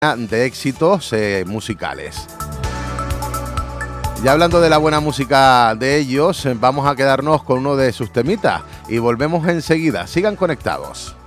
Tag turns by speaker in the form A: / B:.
A: de éxitos musicales. Ya hablando de la buena música de ellos, vamos a quedarnos con uno de sus temitas y volvemos enseguida. Sigan conectados.